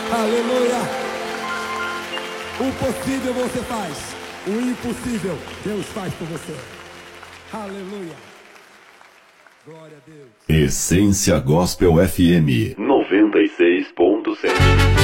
Aleluia. O possível você faz, o impossível Deus faz por você. Aleluia. Glória a Deus. Essência Gospel FM 96.7.